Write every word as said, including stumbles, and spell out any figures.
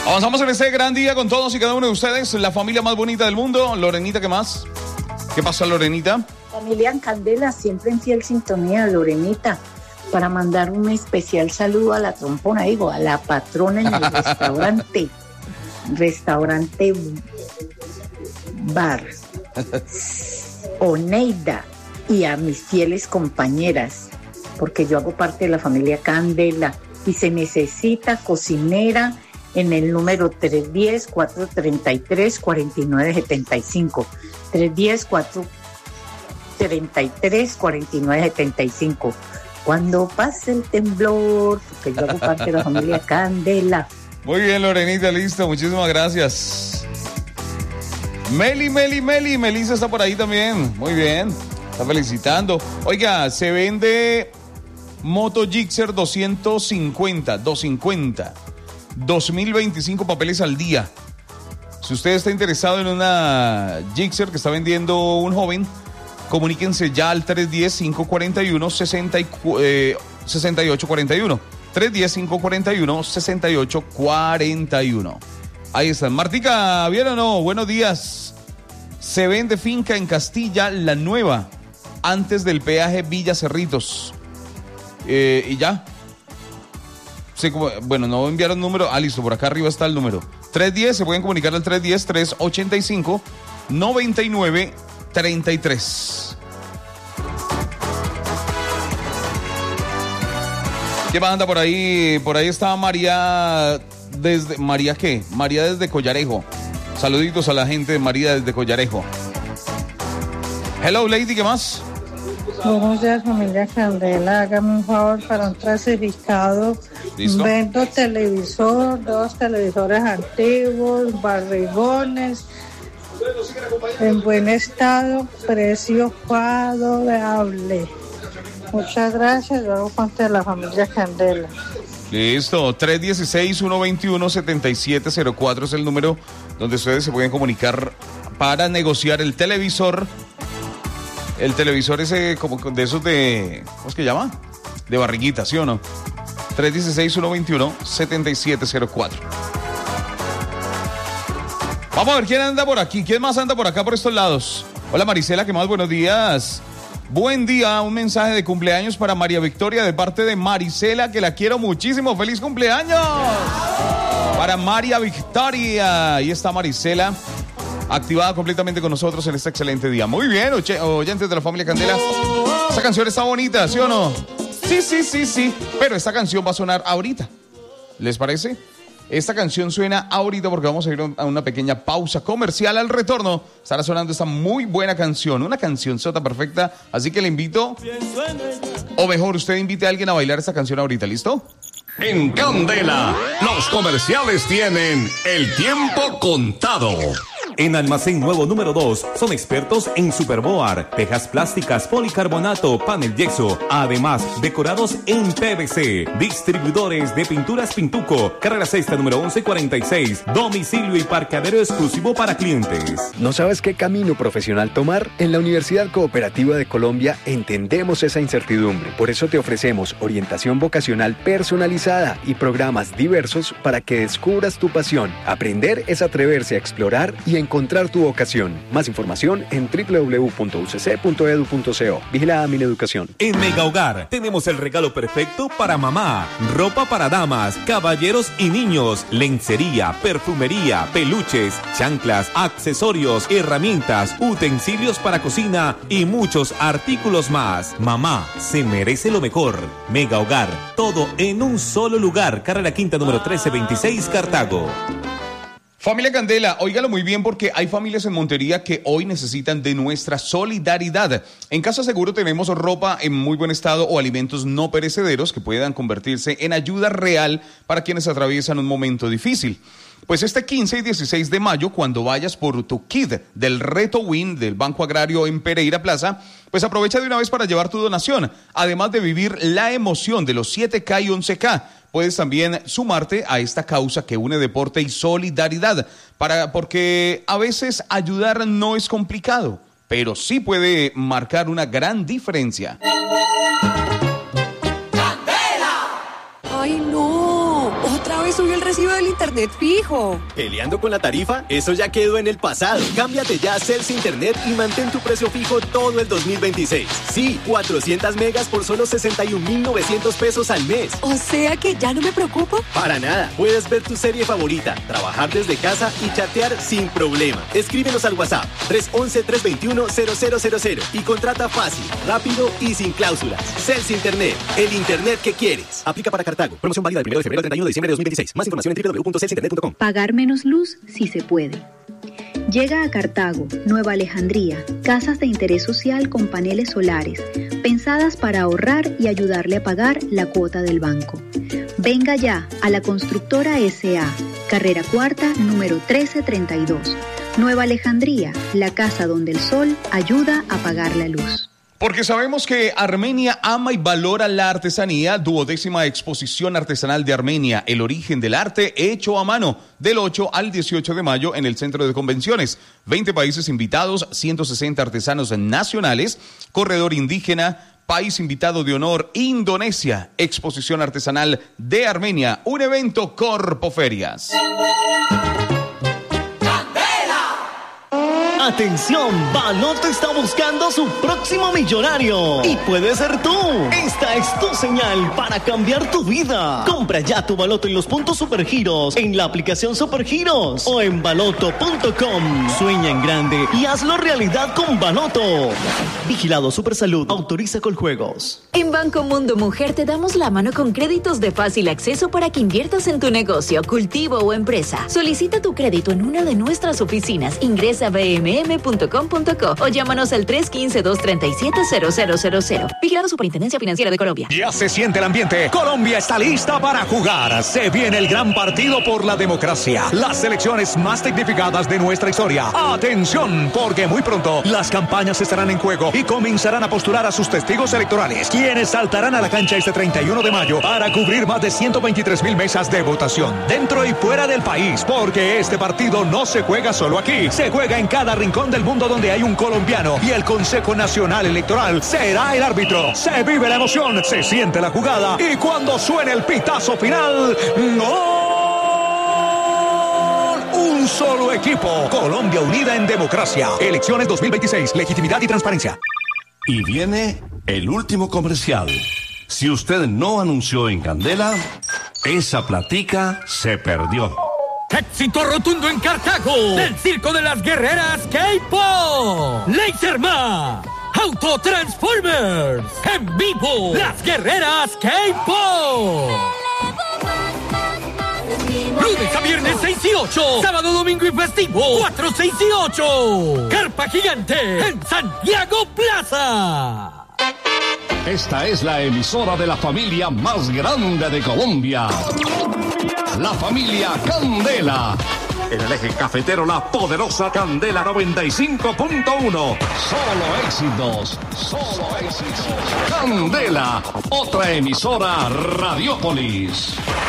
Avanzamos en este gran día con todos y cada uno de ustedes, la familia más bonita del mundo. Lorenita, ¿qué más? ¿Qué pasa, Lorenita? Familia en Candela, siempre en fiel sintonía, Lorenita, para mandar un especial saludo a la trompona, digo, a la patrona en el restaurante, restaurante bar, Oneida, y a mis fieles compañeras, porque yo hago parte de la familia Candela y se necesita cocinera en el número tres uno cero, cuatro tres tres, cuatro nueve siete cinco. tres uno cero, cuatro tres tres, cuatro nueve siete cinco. Cuando pase el temblor, porque yo hago parte de la familia Candela. Muy bien, Lorenita, listo, muchísimas gracias. Meli, Meli, Meli, Melissa está por ahí también, muy bien, está felicitando. Oiga, se vende Moto Gixxer doscientos cincuenta, doscientos cincuenta. dos mil veinticinco papeles al día. Si usted está interesado en una Gixxer que está vendiendo un joven, comuníquense ya al tres uno cero, cinco cuatro uno, seis ocho cuatro uno. tres uno cero, cinco cuatro uno, seis ocho cuatro uno. Ahí están. Martica, ¿bien o no? Buenos días. Se vende finca en Castilla la Nueva, antes del peaje Villa Cerritos. Eh, y ya. Sí, como, bueno, no enviaron número. Ah, listo, por acá arriba está el número. tres uno cero, se pueden comunicar al tres uno cero, tres ocho cinco, nueve nueve tres tres. ¿Qué más anda por ahí? Por ahí está María desde... ¿María qué? María desde Collarejo. Saluditos a la gente de María desde Collarejo. Hello, lady, ¿qué más? Buenos días, familia Candela. Hágame un favor para un clasificado. ¿Listo? Vendo televisor, dos televisores antiguos, barrigones, en buen estado, precio favorable. Muchas gracias. Yo hago parte de la familia Candela. Listo, tres uno seis, uno dos uno, siete siete cero cuatro es el número donde ustedes se pueden comunicar para negociar el televisor. El televisor ese como de esos de... ¿Cómo es que llama? De barriguita, ¿sí o no? tres uno seis, uno dos uno, siete siete cero cuatro. Vamos a ver quién anda por aquí. ¿Quién más anda por acá, por estos lados? Hola, Marisela, ¿qué más? Buenos días. Buen día, un mensaje de cumpleaños para María Victoria de parte de Marisela, que la quiero muchísimo. ¡Feliz cumpleaños! Para María Victoria. Ahí está Marisela, activada completamente con nosotros en este excelente día. Muy bien, oye, oyentes de la familia Candela. Esta canción está bonita, ¿sí o no? Sí, sí, sí, sí. Pero esta canción va a sonar ahorita. ¿Les parece? Esta canción suena ahorita porque vamos a ir a una pequeña pausa comercial. Al retorno estará sonando esta muy buena canción, una canción sota perfecta. Así que le invito, o mejor, usted invite a alguien a bailar esta canción ahorita, ¿listo? En Candela, los comerciales tienen el tiempo contado. En Almacén Nuevo número dos son expertos en Superboard, tejas plásticas, policarbonato, panel yeso, además decorados en P V C. Distribuidores de pinturas Pintuco, carrera sexta número once cuarenta y seis, domicilio y parqueadero exclusivo para clientes. ¿No sabes qué camino profesional tomar? En la Universidad Cooperativa de Colombia entendemos esa incertidumbre. Por eso te ofrecemos orientación vocacional personalizada y programas diversos para que descubras tu pasión. Aprender es atreverse a explorar y encontrar tu vocación. Más información en doble u doble u doble u punto u c c punto e d u punto co. Vigilada Mineducación. En Mega Hogar tenemos el regalo perfecto para mamá. Ropa para damas, caballeros y niños. Lencería, perfumería, peluches, chanclas, accesorios, herramientas, utensilios para cocina y muchos artículos más. Mamá se merece lo mejor. Mega Hogar, todo en un solo lugar. Carrera Quinta número trece veintiséis, Cartago. Familia Candela, óigalo muy bien porque hay familias en Montería que hoy necesitan de nuestra solidaridad. En Casa Seguro tenemos ropa en muy buen estado o alimentos no perecederos que puedan convertirse en ayuda real para quienes atraviesan un momento difícil. Pues este quince y dieciséis de mayo, cuando vayas por tu kit del Reto Win del Banco Agrario en Pereira Plaza, pues aprovecha de una vez para llevar tu donación. Además de vivir la emoción de los siete K y once K, puedes también sumarte a esta causa que une deporte y solidaridad, para, porque a veces ayudar no es complicado, pero sí puede marcar una gran diferencia. ¡Candela! ¡Ay, no! ¿Otra vez subió el recibo del internet fijo. ¿Peleando con la tarifa? Eso ya quedó en el pasado. Cámbiate ya a Celsa Internet y mantén tu precio fijo todo el dos mil veintiséis. Sí, cuatrocientas megas por solo sesenta y un mil novecientos pesos al mes. O sea que ya no me preocupo. Para nada. Puedes ver tu serie favorita, trabajar desde casa y chatear sin problema. Escríbenos al WhatsApp tres once, tres veintiuno, cero cero cero cero y contrata fácil, rápido y sin cláusulas. Celsa Internet, el internet que quieres. Aplica para Cartago. Promoción válida del primero de febrero al treinta y uno de diciembre de dos mil veintiséis. Más información en doble u doble u doble u punto celsa internet punto com. Pagar menos luz si se puede. Llega a Cartago, Nueva Alejandría, casas de interés social con paneles solares, pensadas para ahorrar y ayudarle a pagar la cuota del banco. Venga ya a la Constructora S A, carrera cuarta, número trece treinta y dos. Nueva Alejandría, la casa donde el sol ayuda a pagar la luz. Porque sabemos que Armenia ama y valora la artesanía. Duodécima exposición artesanal de Armenia, el origen del arte hecho a mano, del ocho al dieciocho de mayo en el Centro de Convenciones. veinte países invitados, ciento sesenta artesanos nacionales, corredor indígena, país invitado de honor, Indonesia. Exposición artesanal de Armenia, un evento Corpoferias. Atención, Baloto está buscando su próximo millonario y puede ser tú. Esta es tu señal para cambiar tu vida. Compra ya tu Baloto en los puntos Supergiros, en la aplicación Supergiros o en baloto punto com. Sueña en grande y hazlo realidad con Baloto. Vigilado Supersalud, autoriza Coljuegos. En Banco Mundo Mujer te damos la mano con créditos de fácil acceso para que inviertas en tu negocio, cultivo o empresa. Solicita tu crédito en una de nuestras oficinas. Ingresa a b m m punto com punto co o llámanos al tres uno cinco, dos tres siete, cero cero cero cero. Vigilado Superintendencia Financiera de Colombia. Ya se siente el ambiente. Colombia está lista para jugar. Se viene el gran partido por la democracia. Las elecciones más significadas de nuestra historia. Atención, porque muy pronto las campañas estarán en juego y comenzarán a postular a sus testigos electorales, quienes saltarán a la cancha este treinta y uno de mayo para cubrir más de ciento veintitrés mil mesas de votación dentro y fuera del país, porque este partido no se juega solo aquí, se juega en cada rincón del mundo donde hay un colombiano, y el Consejo Nacional Electoral será el árbitro. Se vive la emoción, se siente la jugada, y cuando suene el pitazo final, ¡gol! Un solo equipo. Colombia unida en democracia. Elecciones dos mil veintiséis. Legitimidad y transparencia. Y viene el último comercial. Si usted no anunció en Candela, esa platica se perdió. ¡Éxito rotundo en Cartago! ¡Del Circo de las Guerreras K-Pop! ¡Laserma! ¡Autotransformers! ¡En vivo! ¡Las Guerreras K-Pop! Lunes a viernes seis y ocho. Sábado, domingo y festivo cuatro, seis y ocho. Carpa gigante en Santiago Plaza. Esta es la emisora de la familia más grande de Colombia. La familia Candela. En el eje cafetero, la poderosa Candela noventa y cinco punto uno. Solo éxitos, solo éxitos. Candela, otra emisora Radiopolis.